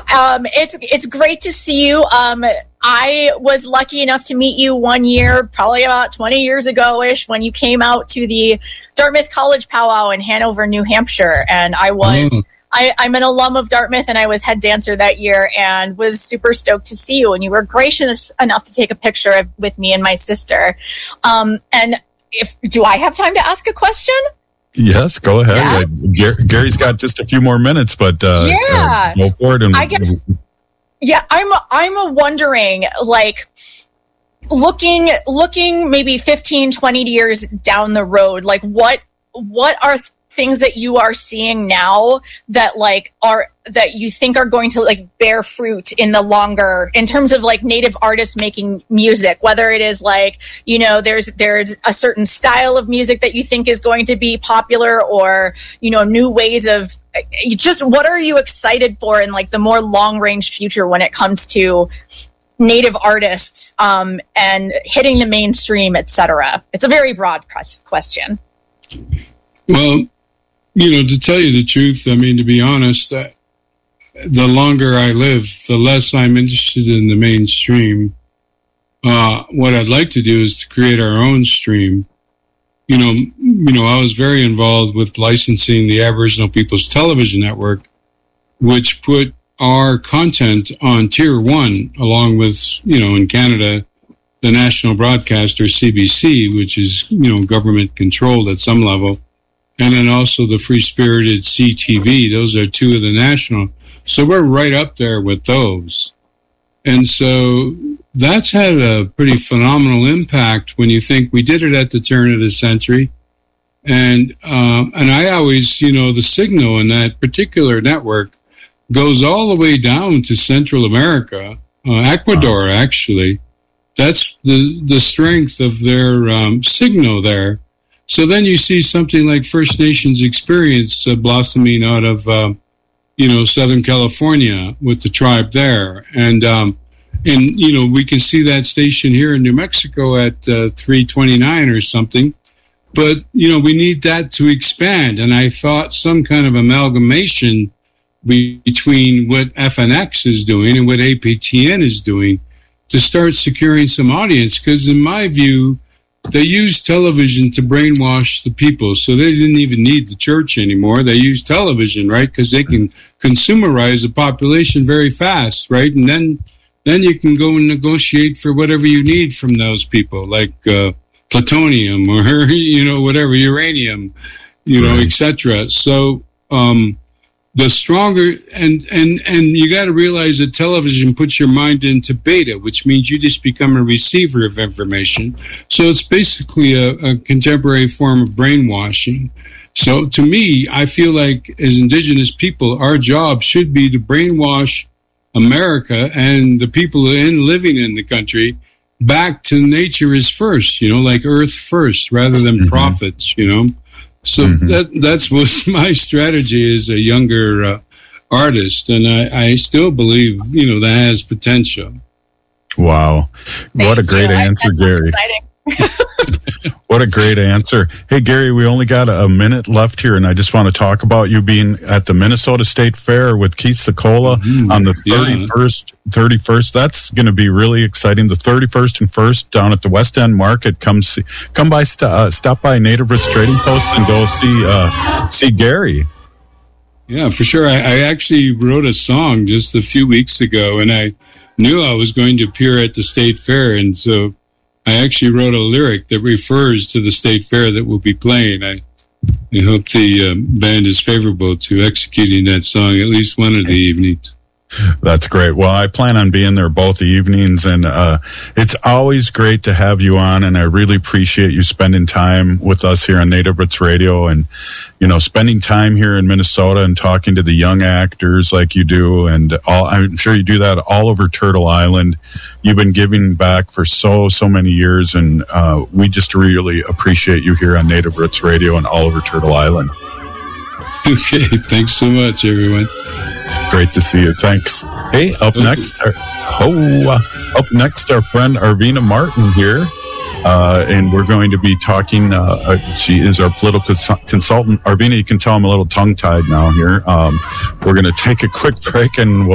It's great to see you. I was lucky enough to meet you one year, probably about 20 years ago-ish, when you came out to the Dartmouth College Powwow in Hanover, New Hampshire. And I'm an alum of Dartmouth, and I was head dancer that year and was super stoked to see you. And you were gracious enough to take a picture with me and my sister. And do I have time to ask a question? Yes, go ahead. Yeah. Gary's got just a few more minutes, but go for it. And I guess, I'm wondering, like, looking maybe 15, 20 years down the road, like, what are things that you are seeing now that that you think are going to like bear fruit in the longer, in terms of like Native artists making music, whether it is like, you know, there's a certain style of music that you think is going to be popular, or, you know, new ways of just, what are you excited for in like the more long range future when it comes to Native artists and hitting the mainstream, etc.? It's a very broad question. Well, you know, to tell you the truth, I mean, to be honest, the longer I live, the less I'm interested in the mainstream. What I'd like to do is to create our own stream. You know, I was very involved with licensing the Aboriginal People's Television Network, which put our content on Tier 1, along with, you know, in Canada, the national broadcaster CBC, which is, you know, government controlled at some level. And then also the free-spirited CTV. Those are two of the national. So we're right up there with those. And so that's had a pretty phenomenal impact when you think we did it at the turn of the century. And I always, you know, the signal in that particular network goes all the way down to Central America, Ecuador, actually. That's the strength of their signal there. So then you see something like First Nations Experience blossoming out of, you know, Southern California with the tribe there. And, you know, we can see that station here in New Mexico at 329 or something. But, you know, we need that to expand. And I thought some kind of amalgamation between what FNX is doing and what APTN is doing to start securing some audience. Because in my view, they used television to brainwash the people, so they didn't even need the church anymore. They used television, right? Because they can consumerize the population very fast, right? And then you can go and negotiate for whatever you need from those people, like plutonium or, you know, whatever, uranium, you know, etc. So the stronger, and you got to realize that television puts your mind into beta, which means you just become a receiver of information. So it's basically a contemporary form of brainwashing. So to me, I feel like as Indigenous people, our job should be to brainwash America and the people living in the country back to nature is first, you know, like earth first, rather than profits, you know. So that's what my strategy as a younger artist, and I still believe, you know, that has potential. Wow. What a great answer, Gary. What a great answer. Hey, Gary, we only got a minute left here, and I just want to talk about you being at the Minnesota State Fair with Keith Secola on the 31st. That's going to be really exciting. The 31st and 1st down at the West End Market. Stop by Native Roots Trading Post and go see Gary. Yeah, for sure. I actually wrote a song just a few weeks ago, and I knew I was going to appear at the State Fair, and so I actually wrote a lyric that refers to the State Fair that we'll be playing. I hope the band is favorable to executing that song at least one of the evenings. That's great. Well, I plan on being there both evenings, and it's always great to have you on, and I really appreciate you spending time with us here on Native Roots Radio, and, you know, spending time here in Minnesota and talking to the young actors like you do, and I'm sure you do that all over Turtle Island. You've been giving back for so many years, and we just really appreciate you here on Native Roots Radio and all over Turtle Island. Okay, thanks so much, everyone. Great to see you. Thanks. Hey, up next, our friend Arvina Martin here, and we're going to be talking. She is our political consultant. Arvina, you can tell I'm a little tongue-tied now here. We're going to take a quick break, and we'll